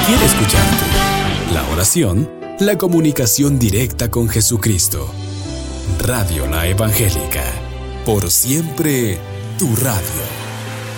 quiere escucharte. La oración, la comunicación directa con Jesucristo. Radio La Evangélica. Por siempre, tu radio.